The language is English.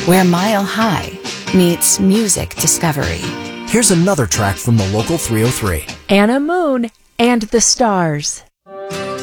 where Mile High meets music discovery. Here's another track from the local 303. Anna Moon and the Stars.